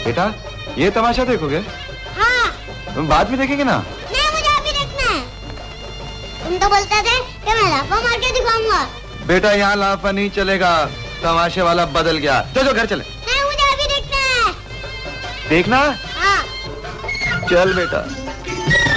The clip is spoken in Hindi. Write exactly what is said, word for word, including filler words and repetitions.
बेटा ये तमाशा देखोगे? हाँ। तुम बाद में देखेंगे ना? नहीं, मुझे अभी देखना है। तुम तो बोलते थे कि मैं लाफा मार के दिखाऊंगा। बेटा यहाँ लाफा नहीं चलेगा, तमाशे वाला बदल गया। चलो चलो घर चले। नहीं, मुझे अभी देखना है। देखना? हाँ। चल बेटा।